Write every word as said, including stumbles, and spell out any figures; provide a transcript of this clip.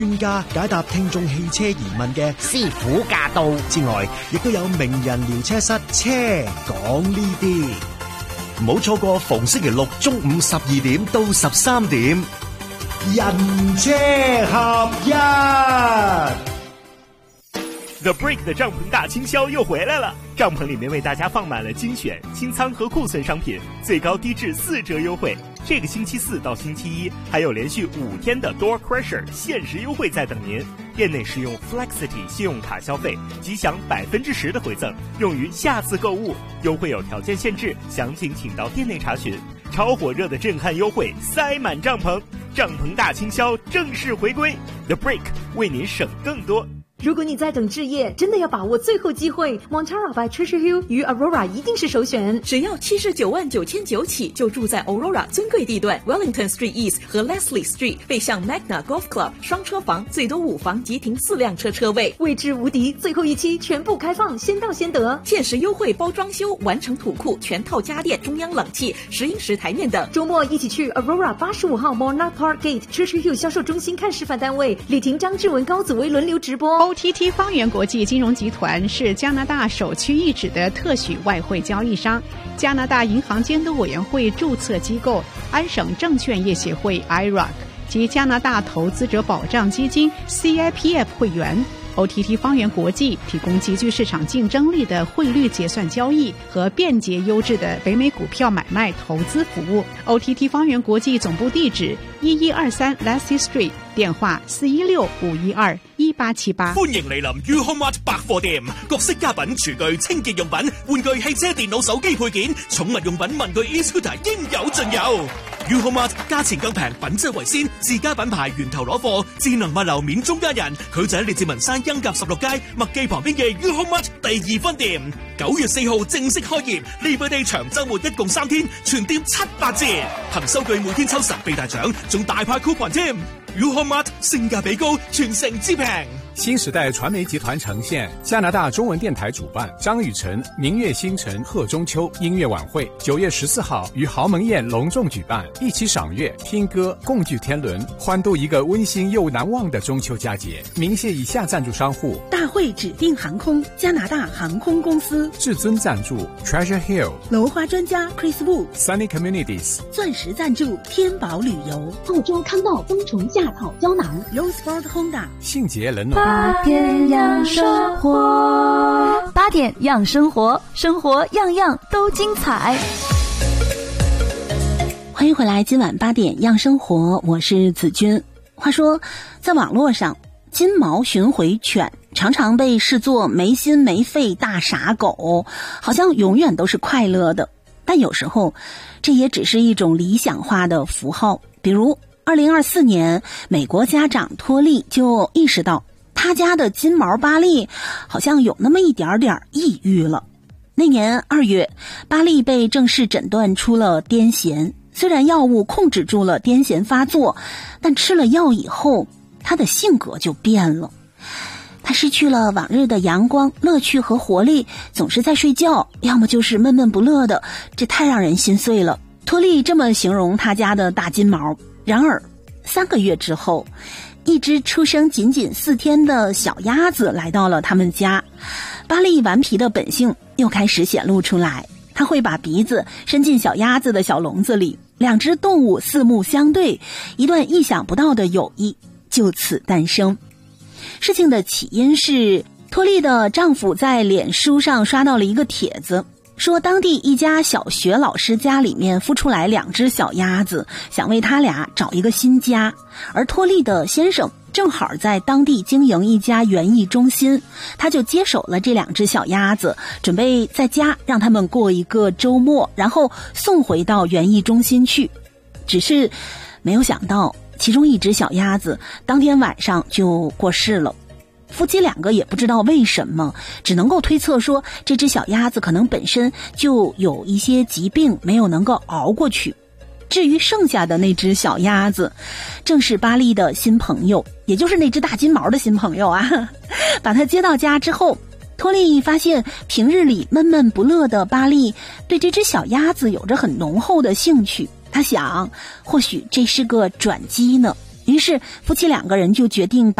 專家解答聽眾汽車疑問嘅師傅駕到之外，亦都有名人聊車室車講呢啲，唔好錯過逢星期六中午十二點到十三點，人車合一。 The Break 的帳篷大清銷又回來了，帳篷裡面為大家放滿了精選、清倉和庫存商品，最高低至四折優惠。這個星期四到星期一，還有連續五天的 Door Crusher 限時優惠在等您。店內使用 Flexity 信用卡消費，即享百分之十的回贈，用於下次購物。優惠有條件限制，詳情請到店內查詢。超火熱的震撼優惠，塞滿帳篷，帳篷大清銷正式回歸。The Break 為您省更多。 如果你在等置業，真的要把握最後機會。Montara by Treasure Hill 與 Aurora 一定是首選。 只要七十九萬九千九起，就住在 Aurora 尊貴地段 Wellington Street East 和 Leslie Street， 背向 Magna Golf Club， 雙車房，最多五房即停四輛車車位， 位置無敵。最後一期全部開放，先到先得。 限時優惠包裝修，完成土庫，全套家電，中央冷氣，石英石台面等。 周末一起去 Aurora 八十五號 Monarch Park Gate Treasure Hill 銷售中心看示範單位，李婷、張志文、高子維輪流直播。 O T T 方圓國際金融集團是加拿大首屈一指的特許外匯交易商，加拿大銀行監督委員會註冊機構安省證券業協會 I R A C 及加拿大投資者保障基金 C I P F 會員。O T T 方圓國際提供極具市場競爭力的匯率結算交易和便捷優質的北美股票買賣投資服務。O T T 方圓國際總部地址一一二三 Lassie Street， 電話四一六五一二一八七八。 歡迎嚟臨 UHOMART 百貨店，各式家品、廚具、清潔用品、玩具、汽車、電腦、手機配件、寵物用品、文具、e-scooter 應有盡有。UHOMART 價錢更平，品質為先，自家品牌源頭攞貨，智能物流免中間人。佢就喺列治文山恩甲十六街麥記旁邊嘅 UHOMART 第二分店。九月四號正式開業，呢個地長週末一共三天，全店七八折，憑收據每天抽神秘大獎，仲大派 coupon 添。UHOMART 性價比高，全城之平。 新時代傳媒集團呈現，加拿大中文電台主辦，張雨晨明月星辰賀中秋音樂晚會，九月十四號於豪門宴隆重舉辦，一起賞月、聽歌、共聚天倫，歡度一個溫馨又難忘的中秋佳節。明謝以下贊助商戶： 大會指定航空、加拿大航空公司； 至尊贊助 Treasure Hill； 樓花專家 Chris Wu；Sunny Communities； 鑽石贊助天寶旅遊； 澳洲康道冬蟲夏草膠囊 ；Roseford Honda； 信捷冷暖。 八點養生活，八點養生活，生活樣樣都精彩。 歡迎回來，今晚八點養生活，我是子君。話說，在網絡上，金毛尋回犬常常被視作沒心沒肺大傻狗，好像永遠都是快樂的。但有時候，這也只是一種理想化的符號。比如，二零二四年，美國家長托利就意識到，他家的金毛巴利好像有那麼一點點抑鬱了。那年二月，巴利被正式診斷出了癲癇。雖然藥物控制住了癲癇發作，但吃了藥以後，他的性格就變了。他失去了往日的陽光、樂趣和活力，總是在睡覺，要麼就是悶悶不樂的，這太讓人心碎了。托利這麼形容他家的大金毛。然而，三個月之後，一隻出生僅僅四天的小鴨子來到了他們家，巴利頑皮的本性又開始顯露出來。他會把鼻子伸進小鴨子的小籠子裡，兩隻動物四目相對，一段意想不到的友誼就此誕生。事情的起因是，托利的丈夫在臉書上刷到了一個帖子，說當地一家小學老師家裡面孵出來兩隻小鴨子，想為他倆找一個新家。而托利的先生正好在當地經營一家園藝中心，他就接手了這兩隻小鴨子，準備在家讓他們過一個周末，然後送回到園藝中心去。只是沒有想到，其中一隻小鴨子當天晚上就過世了。夫妻兩個也不知道為什麼，只能夠推測說這隻小鴨子可能本身就有一些疾病，沒有能夠熬過去。至於剩下的那隻小鴨子，正是巴利的新朋友，也就是那隻大金毛的新朋友啊。把他接到家之後，托利發現平日裡悶悶不樂的巴利對這隻小鴨子有着很濃厚的興趣。他想，或許這是個轉機呢。 于是夫妻两个人就决定